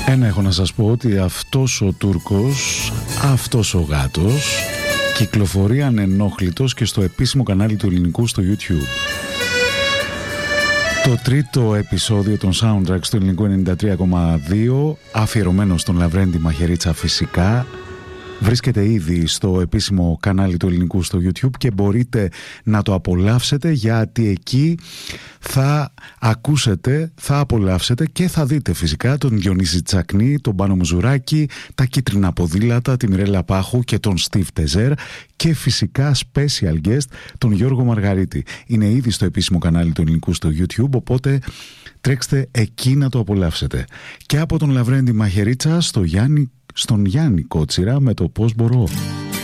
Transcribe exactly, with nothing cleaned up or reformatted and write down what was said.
Ένα έχω να σας πω, ότι αυτός ο Τούρκος, αυτός ο γάτος κυκλοφορεί ανενόχλητος και στο επίσημο κανάλι του Ελληνικού στο YouTube. Το τρίτο επεισόδιο των Soundtracks του Ελληνικού ενενήντα τρία κόμμα δύο, αφιερωμένο στον Λαβρέντη Μαχαιρίτσα φυσικά, βρίσκεται ήδη στο επίσημο κανάλι του Ελληνικού στο YouTube και μπορείτε να το απολαύσετε, γιατί εκεί θα ακούσετε, θα απολαύσετε και θα δείτε φυσικά τον Διονύση Τσακνή, τον Πάνο Μουζουράκη, τα Κίτρινα Ποδήλατα, τη Μιρέλα Πάχου και τον Στίβ Τεζέρ και φυσικά special guest τον Γιώργο Μαργαρίτη. Είναι ήδη στο επίσημο κανάλι του Ελληνικού στο YouTube, οπότε τρέξτε εκεί να το απολαύσετε. Και από τον Λαβρέντη Μαχαιρίτσα στο Γιάννη, στον Γιάννη Κότσιρα με το «Πώς μπορώ».